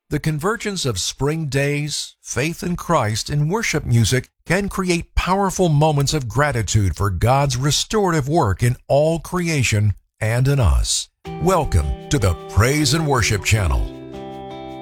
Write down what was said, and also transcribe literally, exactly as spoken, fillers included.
The convergence of spring days, faith in Christ, and worship music can create powerful moments of gratitude for God's restorative work in all creation and in us. Welcome to the Praise and Worship Channel.